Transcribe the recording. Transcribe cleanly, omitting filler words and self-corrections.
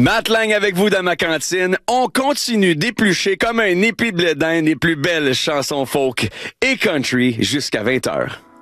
Matt Lang avec vous dans ma cantine. On continue d'éplucher comme un épi de blé d'Inde les plus belles chansons folk et country jusqu'à 20h.